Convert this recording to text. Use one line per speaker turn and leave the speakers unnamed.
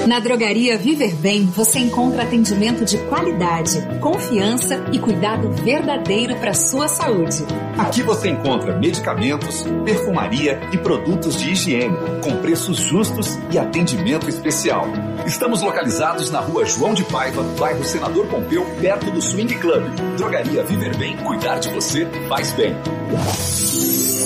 Na Drogaria Viver Bem, você encontra atendimento de qualidade, confiança e cuidado verdadeiro para a sua saúde.
Aqui você encontra medicamentos, perfumaria e produtos de higiene, com preços justos e atendimento especial. Estamos localizados na Rua João de Paiva, bairro Senador Pompeu, perto do Swing Club. Drogaria Viver Bem, cuidar de você faz bem.